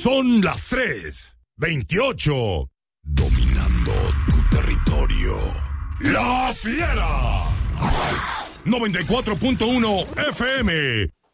Son las 3:28. Dominando tu territorio. La Fiera. 94.1 FM.